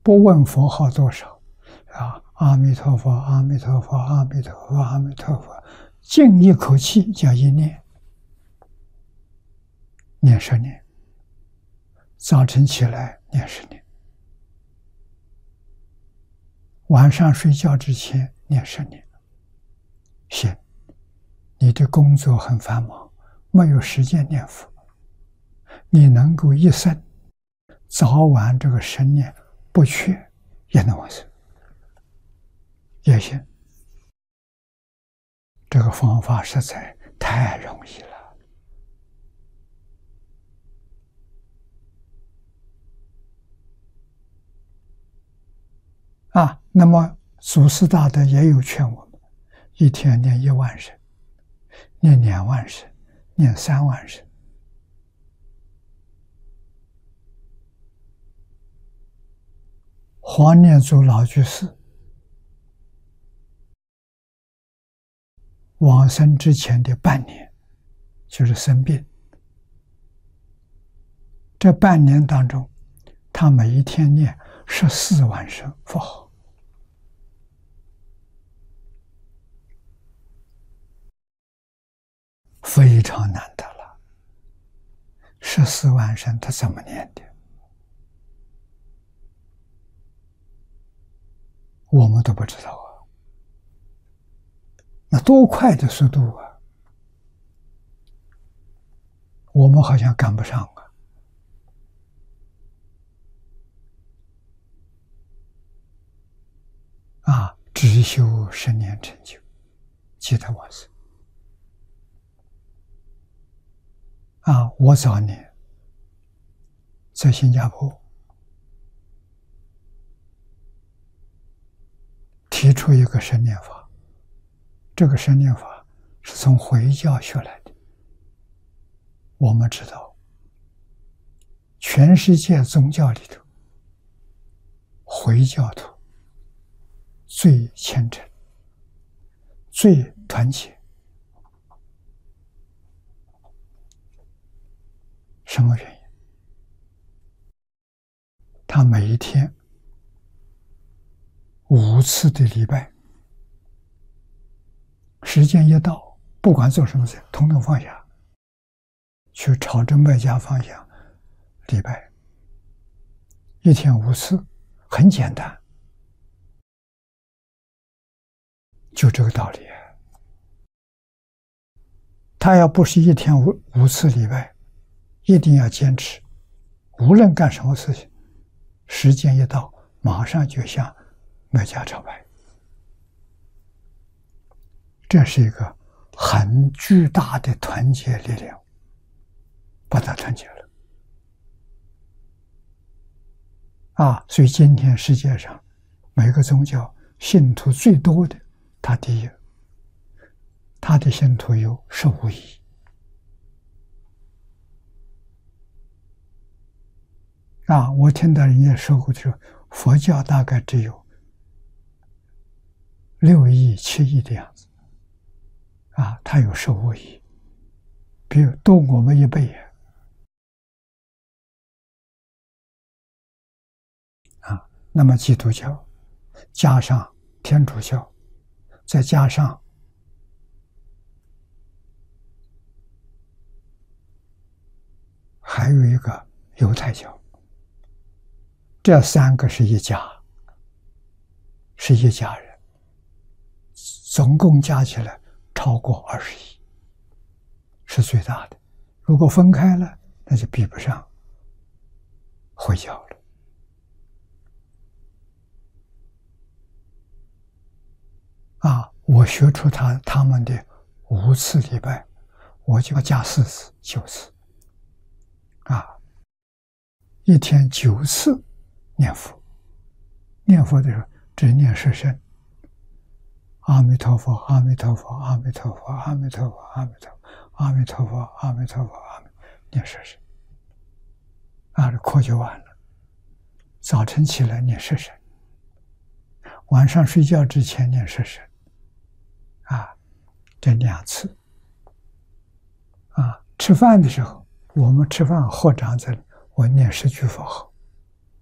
不问佛号多少，啊，阿弥陀佛，阿弥陀佛，阿弥陀佛，阿弥陀佛，静一口气叫一念，念10年，早晨起来念10年，晚上睡觉之前念10年。行，你的工作很繁忙，没有时间念佛，你能够一生早晚这个10年不缺，也能完成，也行。这个方法实在太容易了啊！那么祖师大德也有劝我们，一天念1万声，念2万声，念3万声。黄念祖老居士往生之前的半年，就是生病，这半年当中，他每一天念14万声佛号，非常难得了。14万声他怎么念的？我们都不知道啊，那多快的速度啊！我们好像赶不上啊！只修10年成就，其他往生啊！我早年在新加坡提出一个10念法，这个10念法是从回教学来的。我们知道，全世界宗教里头，回教徒最虔诚、最团结。什么原因？他每一天5次的礼拜，时间一到，不管做什么事，统统放下，去朝着麦加方向礼拜。一天5次，很简单，就这个道理。他要不是一天5次礼拜，一定要坚持，无论干什么事情，时间一到，马上就向麦加朝拜。这是一个很巨大的团结力量，把它团结了啊！所以今天世界上每个宗教信徒最多的，他第一，他的信徒有15亿啊！我听到人家说过，就是佛教大概只有6亿、7亿的样子啊，他有15亿，比如多我们1倍啊！那么基督教加上天主教，再加上还有一个犹太教，这3个是一家，是一家人，总共加起来超过20亿，是最大的。如果分开了，那就比不上回教了啊！我学出他们的5次礼拜，我就要加4次，9次啊！一天9次念佛，念佛的时候只念10声，阿弥陀佛，阿弥陀佛，阿弥陀佛，阿弥陀佛，阿弥陀佛，阿弥陀佛，阿弥陀佛，阿弥，念10声啊，这课就完了。早晨起来念10声，晚上睡觉之前念10声啊，这2次啊。吃饭的时候，我们吃饭合掌这里，我念10句佛号